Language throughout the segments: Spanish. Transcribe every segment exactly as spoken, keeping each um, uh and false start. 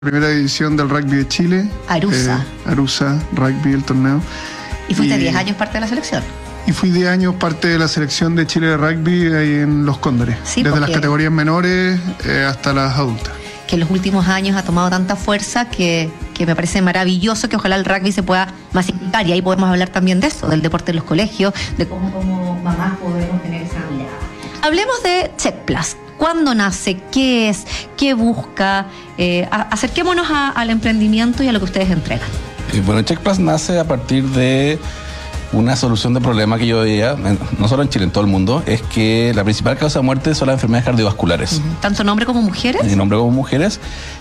Primera división del rugby de Chile. Arusa. Eh, Arusa, rugby, el torneo. ¿Y fuiste diez años parte de la selección? Y fui diez años parte de la selección de Chile de rugby ahí en Los Cóndores. Sí, desde porque... las categorías menores eh, hasta las adultas. Que en los últimos años ha tomado tanta fuerza que, que me parece maravilloso que ojalá el rugby se pueda masificar. Y ahí podemos hablar también de eso, del deporte en los colegios, de cómo como mamás podemos tener esa mirada. Hablemos de Checkplus. ¿Cuándo nace? ¿Qué es? ¿Qué busca? Eh, acerquémonos a, al emprendimiento y a lo que ustedes entregan. Eh, bueno, Checkplus nace a partir de una solución de problema que yo veía, no solo en Chile, en todo el mundo, es que la principal causa de muerte son las enfermedades cardiovasculares. Uh-huh. ¿Tanto en hombres como mujeres? En hombres como mujeres.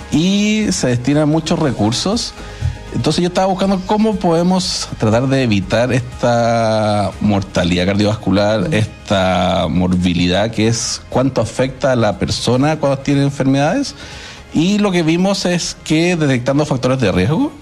Y se destinan muchos recursos. Entonces yo estaba buscando cómo podemos tratar de evitar esta mortalidad cardiovascular, uh-huh. esta morbilidad, que es cuánto afecta a la persona cuando tiene enfermedades. Y lo que vimos es que detectando factores de riesgo,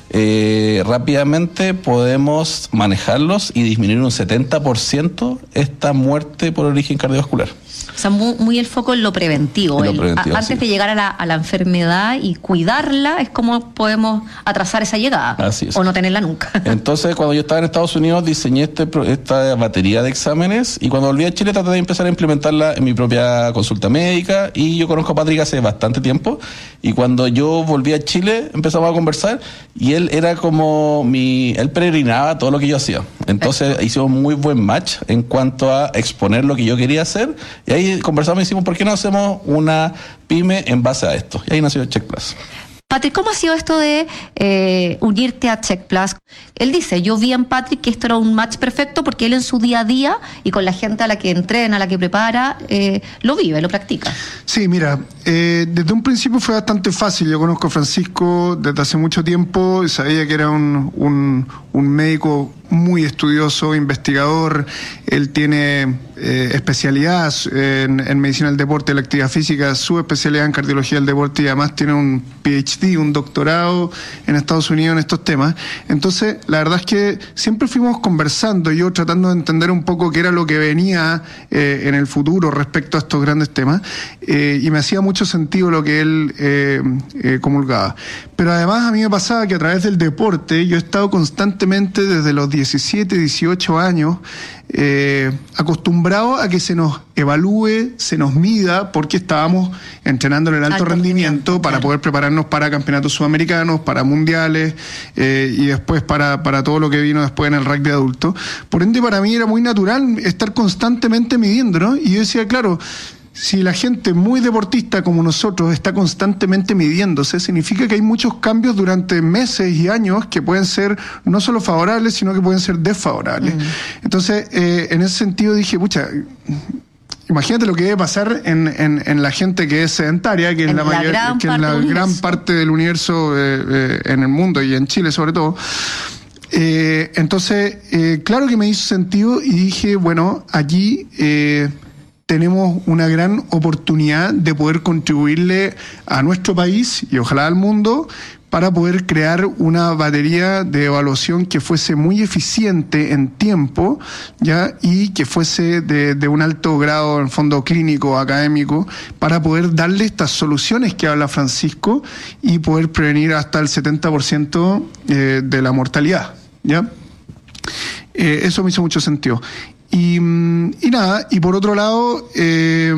Eh, rápidamente podemos manejarlos y disminuir un setenta por ciento esta muerte por origen cardiovascular. O sea, muy, muy el foco en lo preventivo. En lo el, preventivo a, antes sí. de llegar a la, a la enfermedad y cuidarla, es como podemos atrasar esa llegada. Así es. O no tenerla nunca. Entonces, cuando yo estaba en Estados Unidos, diseñé este, esta batería de exámenes y cuando volví a Chile traté de empezar a implementarla en mi propia consulta médica. Y yo conozco a Patrick hace bastante tiempo y cuando yo volví a Chile empezamos a conversar y él era como mi... él peregrinaba todo lo que yo hacía. Entonces hicimos muy buen match en cuanto a exponer lo que yo quería hacer y ahí conversamos y decimos, ¿por qué no hacemos una pyme en base a esto? Y ahí nació Checkplus. Patrick, ¿cómo ha sido esto de eh, unirte a Checkplus? Él dice, yo vi en Patrick que esto era un match perfecto porque él en su día a día y con la gente a la que entrena, a la que prepara, eh, lo vive, lo practica. Sí, mira, eh, desde un principio fue bastante fácil. Yo conozco a Francisco desde hace mucho tiempo, sabía que era un, un, un médico muy estudioso, investigador. Él tiene eh, especialidad en, en medicina del deporte y la actividad física, su especialidad en cardiología del deporte y además tiene un P H D, un doctorado en Estados Unidos en estos temas. Entonces, la verdad es que siempre fuimos conversando, yo tratando de entender un poco qué era lo que venía eh, en el futuro respecto a estos grandes temas, eh, y me hacía mucho sentido lo que él eh, eh, comulgaba. Pero además a mí me pasaba que a través del deporte yo he estado constantemente desde los diecisiete, dieciocho años eh, acostumbrado a que se nos evalúe, se nos mida, porque estábamos entrenando en el alto, alto rendimiento, rendimiento para claro. poder prepararnos para campeonatos sudamericanos, para mundiales eh, y después para, para todo lo que vino después en el rugby adulto. Por ende, para mí era muy natural estar constantemente midiendo, ¿no? Y yo decía, claro, si la gente muy deportista como nosotros está constantemente midiéndose, significa que hay muchos cambios durante meses y años que pueden ser no solo favorables, sino que pueden ser desfavorables. Mm. Entonces, eh, en ese sentido dije, pucha, imagínate lo que debe pasar en, en, en la gente que es sedentaria, que es la, la, mayor, que es la gran parte del universo eh, eh, en el mundo y en Chile sobre todo. Eh, entonces, eh, claro que me hizo sentido y dije, bueno, aquí... Eh, tenemos una gran oportunidad de poder contribuirle a nuestro país y ojalá al mundo para poder crear una batería de evaluación que fuese muy eficiente en tiempo, ¿ya? Y que fuese de, de un alto grado en fondo clínico, académico, para poder darle estas soluciones que habla Francisco y poder prevenir hasta el setenta por ciento eh, de la mortalidad, ¿ya? Eh, eso me hizo mucho sentido. Y, y nada, y por otro lado, eh,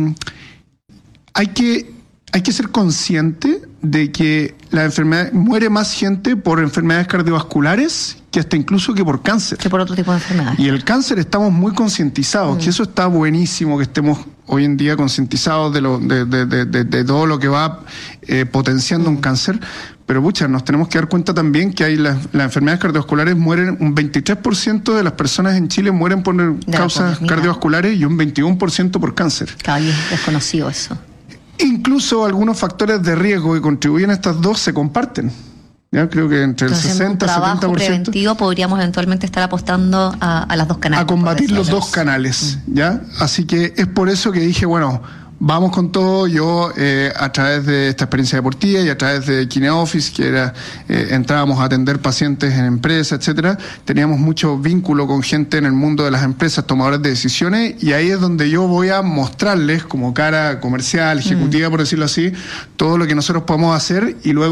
hay que, hay que ser consciente de que la enfermedad muere más gente por enfermedades cardiovasculares que hasta incluso que por cáncer. Que por otro tipo de enfermedades. Y el cáncer estamos muy concientizados, mm. que eso está buenísimo, que estemos hoy en día concientizados de, lo, de, de, de, de, de todo lo que va eh, potenciando mm. un cáncer. Pero, pucha, nos tenemos que dar cuenta también que hay las, las enfermedades cardiovasculares mueren, un veintitrés por ciento de las personas en Chile mueren por de causas cardiovasculares y un veintiuno por ciento por cáncer. Claro, es desconocido eso. Incluso algunos factores de riesgo que contribuyen a estas dos se comparten. Ya creo que entre Entonces, el sesenta y setenta por ciento. En un trabajo preventivo podríamos eventualmente estar apostando a, a las dos canales. A combatir los dos canales, ¿ya? Así que es por eso que dije, bueno, vamos con todo. Yo, eh, a través de esta experiencia deportiva y a través de KineOffice, que era, eh, entrábamos a atender pacientes en empresas, etcétera, teníamos mucho vínculo con gente en el mundo de las empresas, tomadores de decisiones, y ahí es donde yo voy a mostrarles, como cara comercial, ejecutiva, mm. por decirlo así, todo lo que nosotros podemos hacer, y luego